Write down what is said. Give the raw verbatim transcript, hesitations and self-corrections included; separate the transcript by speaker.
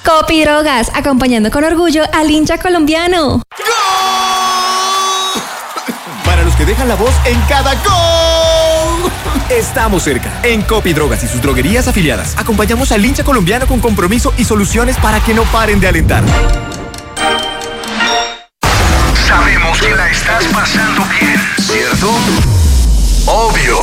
Speaker 1: Copidrogas, acompañando con orgullo al hincha colombiano.
Speaker 2: ¡Gol! Para los que dejan la voz en cada gol. Estamos cerca. En Copidrogas y sus droguerías afiliadas, acompañamos al hincha colombiano con compromiso y soluciones para que no paren de alentar.